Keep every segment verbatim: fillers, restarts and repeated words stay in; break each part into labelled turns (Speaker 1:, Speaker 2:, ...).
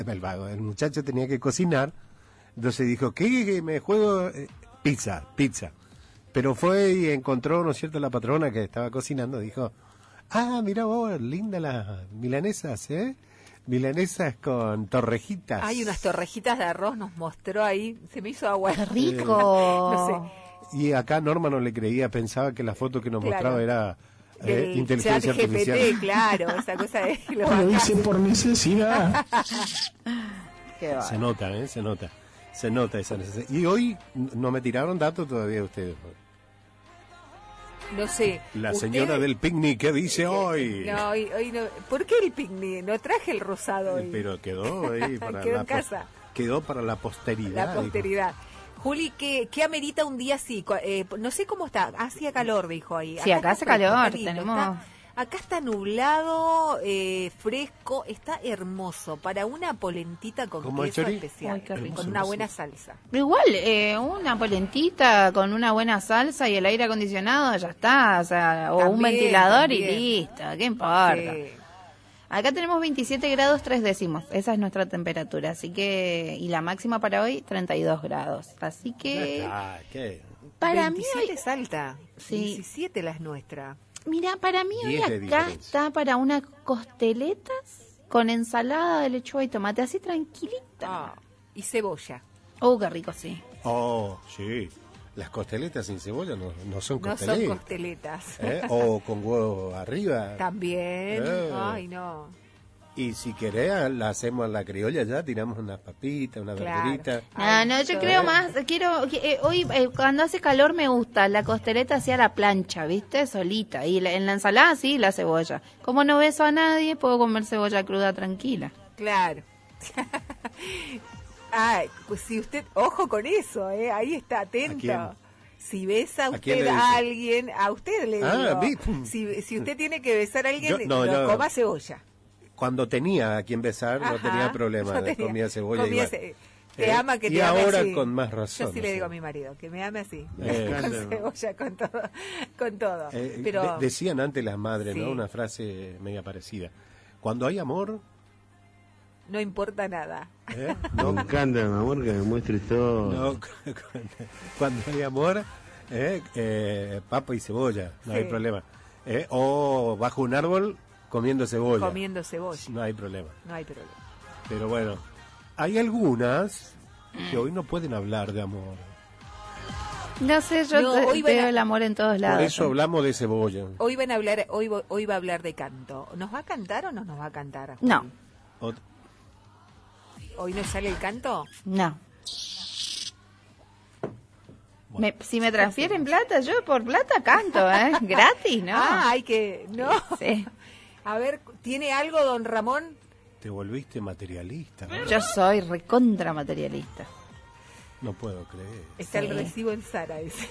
Speaker 1: el vago, el muchacho tenía que cocinar, entonces dijo, ¿qué, qué me juego? Eh, pizza, pizza. Pero fue y encontró, ¿no es cierto?, la patrona que estaba cocinando, dijo, ah, mira vos, linda las milanesas, ¿eh? Milanesas con torrejitas.
Speaker 2: Hay unas torrejitas de arroz, nos mostró ahí, se me hizo agua.
Speaker 3: ¡Qué rico!
Speaker 2: No sé.
Speaker 1: Y acá Norma no le creía, pensaba que la foto que nos
Speaker 2: Claro.
Speaker 1: mostraba era eh, inteligencia
Speaker 2: chat
Speaker 1: artificial.
Speaker 2: G P T, claro, esa cosa de...
Speaker 4: Lo hice por necesidad.
Speaker 3: Qué
Speaker 1: Se nota, ¿eh? Se nota. Se nota esa necesidad. Y hoy no me tiraron datos todavía ustedes.
Speaker 2: No sé.
Speaker 1: La
Speaker 2: usted-
Speaker 1: señora del picnic, ¿qué dice hoy?
Speaker 2: No, hoy, hoy no. ¿Por qué el picnic? No traje el rosado hoy.
Speaker 1: Pero quedó ahí para
Speaker 2: Quedó
Speaker 1: la
Speaker 2: en
Speaker 1: pos-
Speaker 2: casa.
Speaker 1: Quedó para la posteridad.
Speaker 2: La
Speaker 1: dijo.
Speaker 2: posteridad. Juli, ¿qué, ¿qué amerita un día así? Cu- eh, no sé cómo está. Hacía calor, dijo ahí.
Speaker 3: Sí, acá hace
Speaker 2: está fresco,
Speaker 3: calor,
Speaker 2: está lindo,
Speaker 3: tenemos-
Speaker 2: está- acá está nublado, eh, fresco, está hermoso. Para una polentita con
Speaker 1: ¿Cómo el
Speaker 2: queso
Speaker 1: chori?
Speaker 2: especial.
Speaker 3: Ay, qué rico.
Speaker 2: Con una buena salsa.
Speaker 3: Igual, eh, una polentita con una buena salsa y el aire acondicionado, ya está. O sea, o un
Speaker 2: También,
Speaker 3: ventilador
Speaker 2: también.
Speaker 3: y listo, ¿qué importa?
Speaker 2: Sí.
Speaker 3: Acá tenemos veintisiete grados tres décimos, esa es nuestra temperatura, así que, y la máxima para hoy, treinta y dos grados. Así que,
Speaker 1: Ah, ¿qué?
Speaker 3: para mí
Speaker 2: veintisiete
Speaker 3: hoy,
Speaker 2: es alta.
Speaker 3: Sí.
Speaker 2: diecisiete la es nuestra.
Speaker 3: mira, para mí hoy
Speaker 1: diez de
Speaker 3: acá
Speaker 1: diferencia.
Speaker 3: está para unas costeletas con ensalada de lechuga y tomate, así tranquilita.
Speaker 2: Ah, y cebolla.
Speaker 3: Oh, qué rico, sí.
Speaker 1: Oh, sí. Las costeletas sin cebolla no, no son
Speaker 2: No
Speaker 1: costeletas.
Speaker 2: son costeletas.
Speaker 1: ¿Eh? O con huevo arriba.
Speaker 2: También.
Speaker 1: Eh.
Speaker 2: Ay, no.
Speaker 1: Y si querés, la hacemos a la criolla ya, tiramos unas papitas, una
Speaker 2: Claro.
Speaker 1: verdurita.
Speaker 3: No,
Speaker 2: Ay,
Speaker 3: no, yo
Speaker 2: todo.
Speaker 3: creo más, quiero, que, eh, hoy eh, cuando hace calor me gusta la costeleta hacia la plancha, ¿viste? Solita. Y la- en la ensalada sí, la cebolla. Como no beso a nadie, puedo comer cebolla cruda tranquila.
Speaker 2: Claro. Ay, pues si usted, ojo con eso, ¿eh? Ahí está,
Speaker 1: ¿A quién?
Speaker 2: atento. Si besa a
Speaker 1: ¿A quién
Speaker 2: usted
Speaker 1: le
Speaker 2: a,
Speaker 1: dice?
Speaker 2: alguien, a usted le
Speaker 1: Ah,
Speaker 2: digo.
Speaker 1: vi.
Speaker 2: Si, si usted tiene que besar a alguien,
Speaker 1: Yo- no,
Speaker 2: no,
Speaker 1: yo-
Speaker 2: coma cebolla.
Speaker 1: Cuando tenía a quien besar, no
Speaker 2: Ajá,
Speaker 1: tenía problema,
Speaker 2: no tenía-
Speaker 1: comía cebolla
Speaker 2: comía
Speaker 1: igual.
Speaker 2: ce- Te
Speaker 1: Eh,
Speaker 2: ama que
Speaker 1: y
Speaker 2: te ame
Speaker 1: ahora
Speaker 2: así.
Speaker 1: con más razón.
Speaker 2: Yo sí
Speaker 1: o
Speaker 2: le
Speaker 1: sea.
Speaker 2: digo a mi marido, que me ame así.
Speaker 1: Eh,
Speaker 2: con
Speaker 1: claro.
Speaker 2: cebolla, con todo. Con todo.
Speaker 1: Eh,
Speaker 2: Pero
Speaker 1: de- decían antes las madres,
Speaker 2: Sí.
Speaker 1: ¿no? Una frase media parecida. Cuando hay amor,
Speaker 2: no importa nada.
Speaker 1: ¿eh?
Speaker 5: Me
Speaker 1: no,
Speaker 5: encanta, mi amor, que me muestres todo.
Speaker 1: no, cuando hay amor, ¿eh? Eh, papa y cebolla, no
Speaker 2: Sí.
Speaker 1: hay problema. ¿Eh? O bajo un árbol comiendo cebolla,
Speaker 2: Comiendo cebolla.
Speaker 1: no hay problema.
Speaker 2: No hay problema.
Speaker 1: Pero bueno, hay algunas que hoy no pueden hablar de amor.
Speaker 3: No sé, yo
Speaker 2: No,
Speaker 3: te-
Speaker 2: hoy van
Speaker 3: veo
Speaker 2: a-
Speaker 3: el amor en todos lados.
Speaker 1: Por eso hablamos de cebolla.
Speaker 2: Hoy van a hablar, hoy, vo- hoy va a hablar de canto. ¿Nos va a cantar o no nos va a cantar?
Speaker 3: No,
Speaker 1: Ot-
Speaker 2: ¿Hoy no sale el canto?
Speaker 3: no. Me- si me transfieren plata, yo por plata canto, ¿eh? Gratis, ¿no?
Speaker 2: Ah, hay que... No.
Speaker 3: Sí.
Speaker 2: A ver, ¿tiene algo, don Ramón?
Speaker 1: Te volviste materialista, ¿no?
Speaker 3: Yo soy recontra materialista.
Speaker 1: No puedo creer.
Speaker 2: Está el
Speaker 3: Sí.
Speaker 2: recibo en Sara, ese.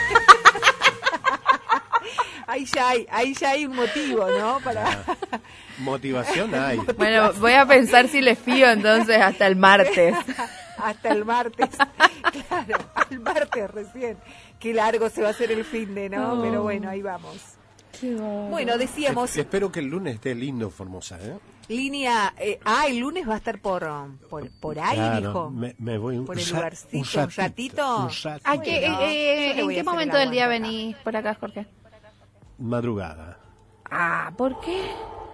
Speaker 2: ahí ya hay, ahí ya hay un motivo, ¿no? Para...
Speaker 1: Motivación hay.
Speaker 3: Bueno, voy a pensar si les fío entonces hasta el martes.
Speaker 2: Hasta el martes. Claro, al martes recién. Qué largo se va a hacer el fin de, ¿no?
Speaker 3: Oh.
Speaker 2: Pero bueno, ahí vamos. Bueno, decíamos,
Speaker 1: Es- espero que el lunes esté lindo, Formosa, ¿eh?
Speaker 2: línea... eh, ah, el lunes va a estar por, por, por ahí,
Speaker 1: Claro,
Speaker 2: dijo.
Speaker 1: me, me voy un,
Speaker 2: Por el
Speaker 1: ra-
Speaker 2: lugarcito,
Speaker 1: un
Speaker 2: un
Speaker 1: ratito.
Speaker 2: ratito.
Speaker 1: un ratito.
Speaker 3: ¿A qué,
Speaker 2: Bueno,
Speaker 3: eh,
Speaker 2: yo le
Speaker 3: ¿En
Speaker 2: voy a
Speaker 3: qué
Speaker 2: hacer
Speaker 3: momento
Speaker 2: el
Speaker 3: del día
Speaker 2: aguante acá.
Speaker 3: venís por acá, Jorge?
Speaker 1: Madrugada.
Speaker 3: Ah, ¿por qué?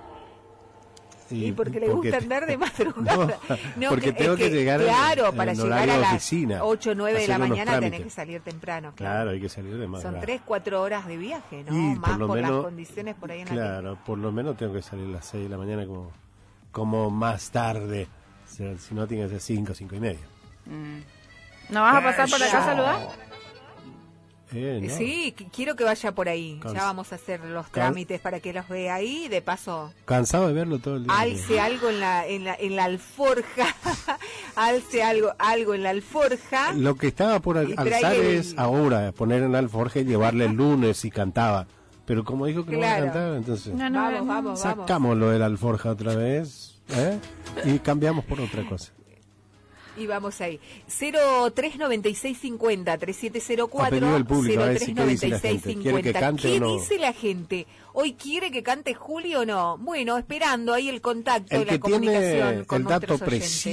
Speaker 2: Y porque le gusta andar de madrugada.
Speaker 1: No, porque
Speaker 2: que-
Speaker 1: tengo
Speaker 2: es
Speaker 1: que llegar
Speaker 2: Claro,
Speaker 1: en
Speaker 2: para
Speaker 1: horario
Speaker 2: llegar a
Speaker 1: de
Speaker 2: las
Speaker 1: oficina,
Speaker 2: ocho o nueve de la
Speaker 1: hacer unos
Speaker 2: mañana tenés
Speaker 1: trámites.
Speaker 2: que salir temprano.
Speaker 1: Claro, hay que salir de madrugada.
Speaker 2: Son tres, cuatro horas de viaje, ¿no?
Speaker 1: Y
Speaker 2: Más
Speaker 1: por lo
Speaker 2: por
Speaker 1: menos,
Speaker 2: las condiciones por ahí en la
Speaker 1: claro, por lo menos tengo que salir a las seis de la mañana como, como más tarde. O sea, si no, tiene que ser cinco, cinco y media.
Speaker 3: ¿No vas a pasar por acá a saludar?
Speaker 1: Eh,
Speaker 2: que-
Speaker 1: no.
Speaker 2: Sí, qu- quiero que vaya por ahí.
Speaker 1: Cans-
Speaker 2: Ya vamos a hacer los
Speaker 1: Can-
Speaker 2: trámites para que los vea ahí. De paso,
Speaker 1: Cansado de verlo todo el día.
Speaker 2: alce algo en la, en la, en la alforja. Alce algo, algo en la alforja.
Speaker 1: Lo que estaba por al-
Speaker 2: Y traiga
Speaker 1: alzar
Speaker 2: el-
Speaker 1: es ahora poner en la alforja y llevarle el lunes y cantaba. Pero como dijo que no va a
Speaker 2: Claro.
Speaker 1: cantar, entonces
Speaker 3: No, no,
Speaker 2: Vamos,
Speaker 3: no.
Speaker 2: vamos, vamos.
Speaker 1: sacamos lo de la alforja otra vez, ¿eh? Y cambiamos por otra cosa.
Speaker 2: Y vamos ahí. cero tres noventa y seis cincuenta, treinta y siete cero cuatro,
Speaker 1: Ha pedido el público, a ver si-
Speaker 2: cero tres noventa y
Speaker 1: ¿qué dice la
Speaker 2: seis
Speaker 1: gente? ¿Quiere que
Speaker 2: cincuenta.
Speaker 1: cante
Speaker 2: ¿Qué
Speaker 1: o no?
Speaker 2: dice la gente? ¿Hoy quiere que cante Juli o no? Bueno, esperando ahí el contacto
Speaker 1: El
Speaker 2: y la
Speaker 1: que tiene
Speaker 2: comunicación con
Speaker 1: el dato
Speaker 2: nuestros oyentes.
Speaker 1: preciso